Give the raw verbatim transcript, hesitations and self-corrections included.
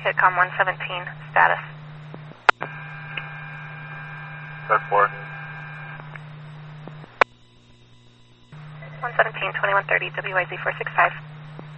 Hitcom one seventeen, status. Code four. one seventeen, twenty-one thirty, W I Z four six five.